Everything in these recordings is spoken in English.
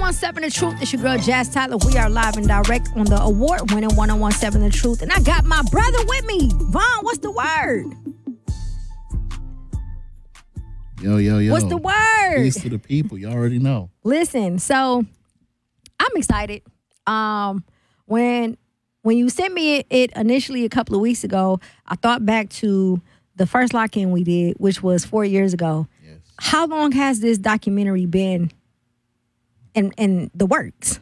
1017 The Truth. It's your girl, Jazz Tyler. We are live and direct on the award-winning 1017 The Truth. And I got my brother with me. Vaughn, what's the word? Yo. What's the word? Peace to the people. You already know. Listen, so I'm excited. When you sent me it initially a couple of weeks ago, I thought back to the first lock-in we did, which was 4 years ago. Yes. How long has this documentary been in the works?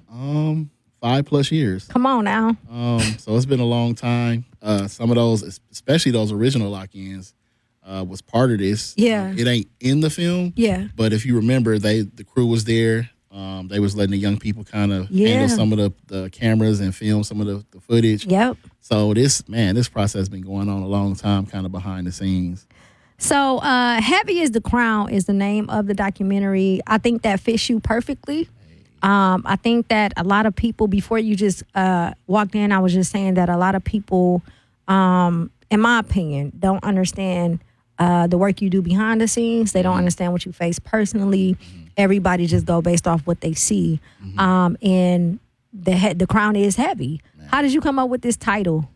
5+ years. Come on now. So it's been a long time. Some of those, especially those original lock-ins, was part of this. Yeah. It ain't in the film. Yeah. But if you remember, the crew was there. They was letting the young people kind of handle some of the cameras and film some of the footage. Yep. So this process has been going on a long time, kind of behind the scenes. So Heavy is the Crown is the name of the documentary. I think that fits you perfectly. I think that a lot of people, before you just walked in, I was just saying that a lot of people, in my opinion, don't understand the work you do behind the scenes. They don't understand what you face personally. Everybody just go based off what they see. And the Crown is heavy. Man. How did you come up with this title?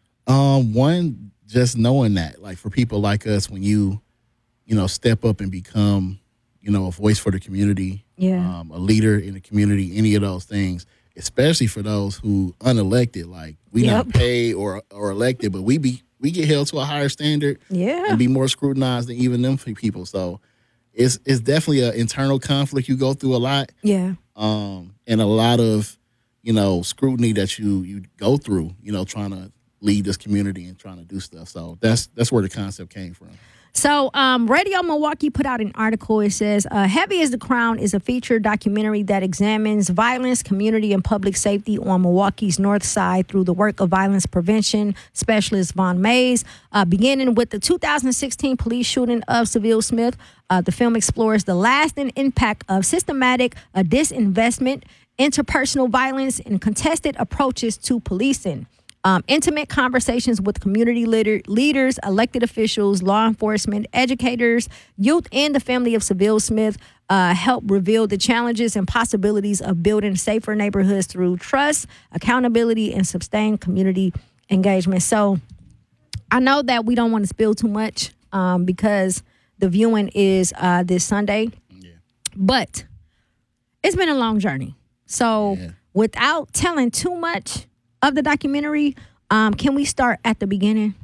One, just knowing that, like, for people like us, when you step up and become, a voice for the community, a leader in the community, any of those things, especially for those who unelected, like we not paid or elected, but we get held to a higher standard, and be more scrutinized than even them people. So it's definitely an internal conflict you go through a lot, and a lot of scrutiny that you go through, trying to lead this community and trying to do stuff. So that's where the concept came from. So Radio Milwaukee put out an article. It says, Heavy is the Crown is a feature documentary that examines violence, community, and public safety on Milwaukee's north side through the work of violence prevention specialist Vaughn Mays. Beginning with the 2016 police shooting of Seville Smith, the film explores the lasting impact of systematic disinvestment, interpersonal violence, and contested approaches to policing. Intimate conversations with community leaders, elected officials, law enforcement, educators, youth, and the family of Seville Smith help reveal the challenges and possibilities of building safer neighborhoods through trust, accountability, and sustained community engagement. So I know that we don't want to spill too much because the viewing is this Sunday, but it's been a long journey. So without telling too much of the documentary, can we start at the beginning?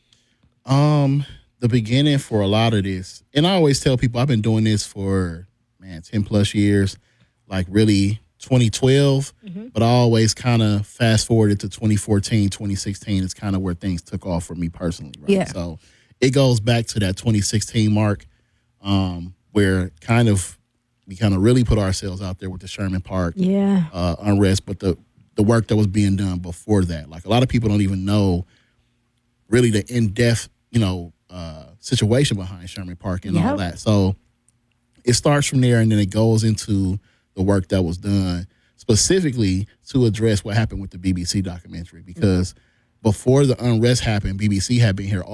The beginning for a lot of this, and I always tell people I've been doing this for 10+ years, like really 2012, but I always kind of fast forwarded to 2014, 2016 is kind of where things took off for me personally, right? Yeah. So it goes back to that 2016 mark, where we kind of really put ourselves out there with the Sherman Park unrest, but the work that was being done before that. Like, a lot of people don't even know really the in-depth, situation behind Sherman Park and all that. So it starts from there, and then it goes into the work that was done specifically to address what happened with the BBC documentary. Because before the unrest happened, BBC had been here